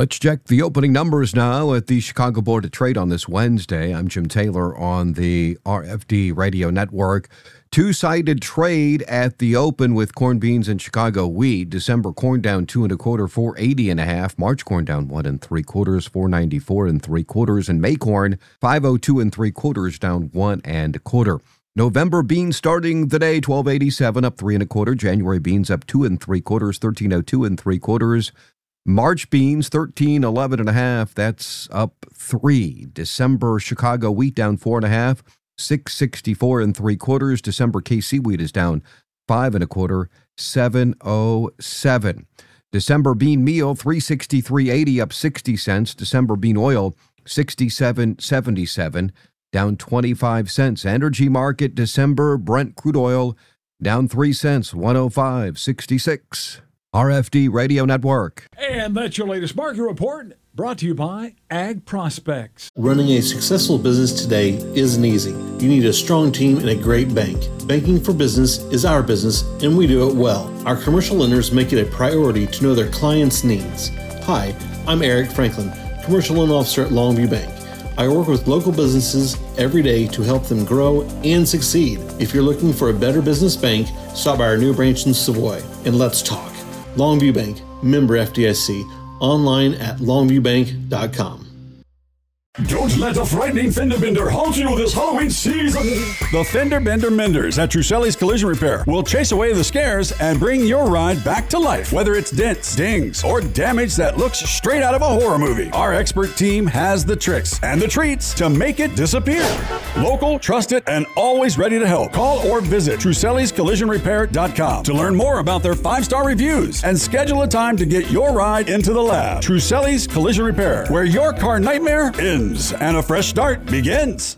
Let's check the opening numbers now at the Chicago Board of Trade on this Wednesday. I'm Jim Taylor on the RFD Radio Network. Two-sided trade at the open with corn, beans, and Chicago wheat. December corn down 2 1/4, 480.5. March corn down 1 3/4, 494 3/4, and May corn 502 3/4, down 1 1/4. November beans starting the day 1287, up 3 1/4. January beans up 2 3/4, 1302 3/4. March beans, 1311.5. That's up 3. December Chicago wheat down 4.5, 664 3/4. December KC wheat is down 5 1/4, 707. December bean meal, 363.80, up 60 cents. December bean oil, 67.77, down 25 cents. Energy market, December Brent crude oil down 3 cents, 105.66. RFD Radio Network. And that's your latest market report, brought to you by Ag Prospects. Running a successful business today isn't easy. You need a strong team and a great bank. Banking for business is our business, and we do it well. Our commercial lenders make it a priority to know their clients' needs. Hi, I'm Eric Franklin, Commercial Loan Officer at Longview Bank. I work with local businesses every day to help them grow and succeed. If you're looking for a better business bank, stop by our new branch in Savoy and let's talk. Longview Bank, member FDIC, online at longviewbank.com. Don't let a frightening fender bender halt you this Halloween season. The Fender Bender Menders at Truselli's Collision Repair will chase away the scares and bring your ride back to life. Whether it's dents, dings, or damage that looks straight out of a horror movie, our expert team has the tricks and the treats to make it disappear. Local, trusted, and always ready to help. Call or visit Truselli'sCollisionRepair.com to learn more about their 5-star reviews and schedule a time to get your ride into the lab. Truselli's Collision Repair, where your car nightmare ends and a fresh start begins.